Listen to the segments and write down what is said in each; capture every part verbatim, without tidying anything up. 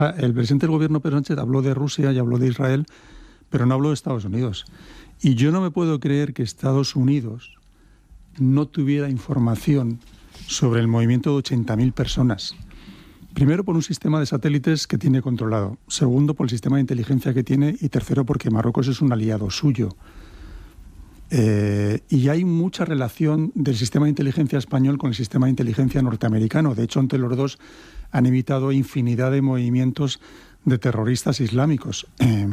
El presidente del gobierno, Pedro Sánchez, habló de Rusia y habló de Israel, pero no habló de Estados Unidos. Y yo no me puedo creer que Estados Unidos no tuviera información sobre el movimiento de ochenta mil personas. Primero, por un sistema de satélites que tiene controlado. Segundo, por el sistema de inteligencia que tiene. Y tercero, porque Marruecos es un aliado suyo. Eh, y hay mucha relación del sistema de inteligencia español con el sistema de inteligencia norteamericano. De hecho, entre los dos han evitado infinidad de movimientos de terroristas islámicos. Eh,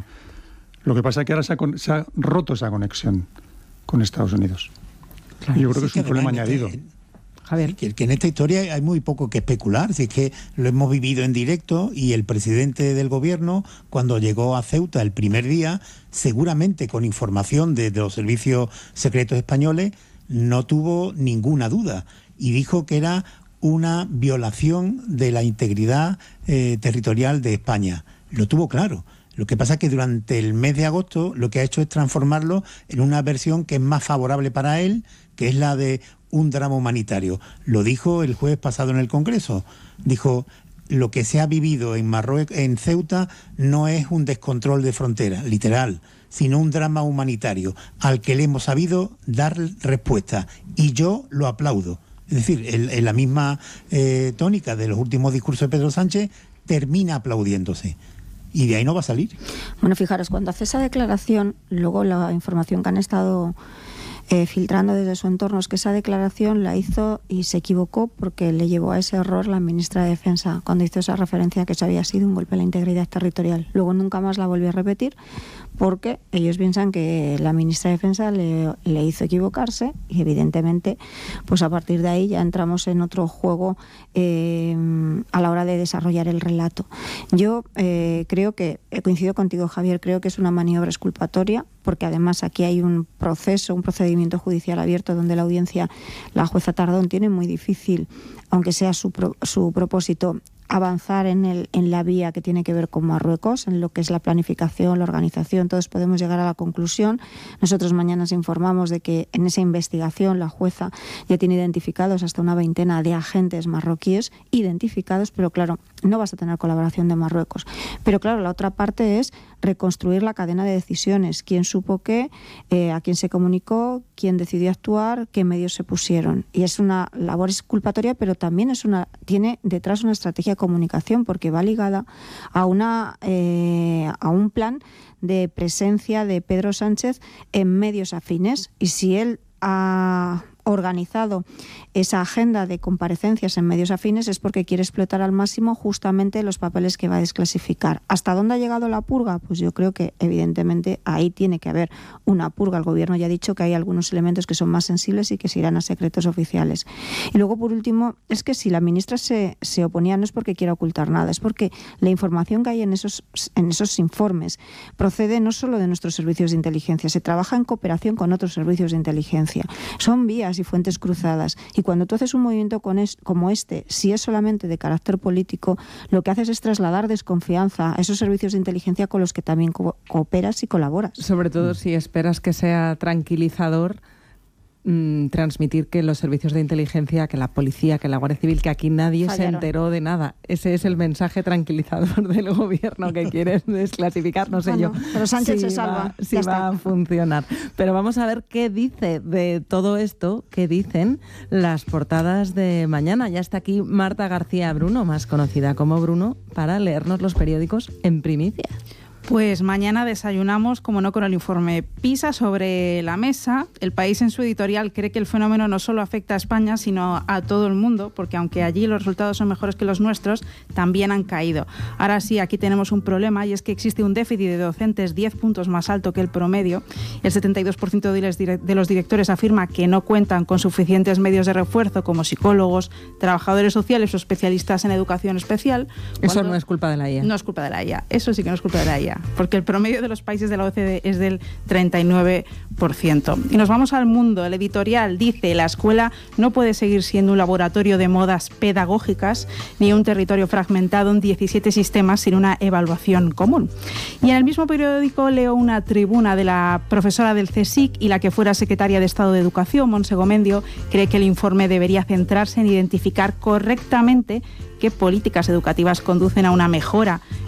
lo que pasa es que ahora se ha, se ha roto esa conexión con Estados Unidos. Claro, y yo creo sí que es un que problema añadido. Que, Javier. Que, que en esta historia hay muy poco que especular, si es que lo hemos vivido en directo, y el presidente del gobierno, cuando llegó a Ceuta el primer día, seguramente con información de, de los servicios secretos españoles, no tuvo ninguna duda y dijo que era una violación de la integridad eh, territorial de España. Lo tuvo claro. Lo que pasa es que durante el mes de agosto lo que ha hecho es transformarlo en una versión que es más favorable para él, que es la de un drama humanitario. Lo dijo el jueves pasado en el Congreso. Dijo, lo que se ha vivido en Marruecos, en Ceuta, no es un descontrol de frontera, literal, sino un drama humanitario al que le hemos sabido dar respuesta. Y yo lo aplaudo. Es decir, en, en la misma eh, tónica de los últimos discursos de Pedro Sánchez, termina aplaudiéndose. Y de ahí no va a salir. Bueno, fijaros, cuando hace esa declaración, luego la información que han estado eh, filtrando desde su entorno es que esa declaración la hizo y se equivocó porque le llevó a ese error la ministra de Defensa cuando hizo esa referencia que eso había sido un golpe a la integridad territorial. Luego nunca más la volvió a repetir porque ellos piensan que la ministra de Defensa le, le hizo equivocarse y evidentemente pues a partir de ahí ya entramos en otro juego eh, a la hora de desarrollar el relato. Yo eh, creo que, coincido contigo Javier, creo que es una maniobra exculpatoria porque además aquí hay un proceso, un procedimiento judicial abierto donde la audiencia, la jueza Tardón, tiene muy difícil, aunque sea su, pro, su propósito, avanzar en, el, en la vía que tiene que ver con Marruecos, en lo que es la planificación, la organización. Todos podemos llegar a la conclusión. Nosotros mañana os informamos de que en esa investigación la jueza ya tiene identificados hasta una veintena de agentes marroquíes identificados, pero claro, no vas a tener colaboración de Marruecos. Pero claro, la otra parte es reconstruir la cadena de decisiones. ¿Quién supo qué? Eh, ¿A quién se comunicó? ¿Quién decidió actuar? ¿Qué medios se pusieron? Y es una labor exculpatoria, pero también es una tiene detrás una estrategia de comunicación porque va ligada a, una, eh, a un plan de presencia de Pedro Sánchez en medios afines. Y si él ha organizado esa agenda de comparecencias en medios afines es porque quiere explotar al máximo justamente los papeles que va a desclasificar. ¿Hasta dónde ha llegado la purga? Pues yo creo que evidentemente ahí tiene que haber una purga. El gobierno ya ha dicho que hay algunos elementos que son más sensibles y que se irán a secretos oficiales. Y luego, por último, es que si la ministra se, se oponía no es porque quiera ocultar nada, es porque la información que hay en esos, en esos informes procede no solo de nuestros servicios de inteligencia, se trabaja en cooperación con otros servicios de inteligencia. Son vías y fuentes cruzadas. Y cuando tú haces un movimiento con es, como este, si es solamente de carácter político, lo que haces es trasladar desconfianza a esos servicios de inteligencia con los que también co- cooperas y colaboras. Sobre todo si esperas que sea tranquilizador mmm, transmitir que los servicios de inteligencia, que la policía, que la Guardia Civil, que aquí nadie Fallaron. se enteró de nada. Ese es el mensaje tranquilizador del gobierno que quiere desclasificar, no sé bueno, yo. Pero Sánchez si se salva. Va, si va a funcionar. Pero vamos a ver qué dice de todo esto, qué dicen las portadas de mañana. Ya está aquí Marta García Bruno, más conocida como Bruno, para leernos los periódicos en primicia. Pues mañana desayunamos, como no, con el informe PISA sobre la mesa. El País en su editorial cree que el fenómeno no solo afecta a España, sino a todo el mundo, porque aunque allí los resultados son mejores que los nuestros, también han caído. Ahora sí, aquí tenemos un problema y es que existe un déficit de docentes diez puntos más alto que el promedio. El setenta y dos por ciento de los directores afirma que no cuentan con suficientes medios de refuerzo como psicólogos, trabajadores sociales o especialistas en educación especial. Eso no es culpa de la I A. No es culpa de la I A. Eso sí que no es culpa de la I A. media, porque el promedio de los países de la O C D E es del treinta y nueve por ciento. Y nos vamos al Mundo. El editorial dice: la escuela no puede seguir siendo un laboratorio de modas pedagógicas ni un territorio fragmentado en diecisiete sistemas sin una evaluación común. Y en el mismo periódico leo una tribuna de la profesora del CSIC y la que fuera secretaria de Estado de Educación, Montse Gomendio, cree que el informe debería centrarse en identificar correctamente qué políticas educativas conducen a una mejora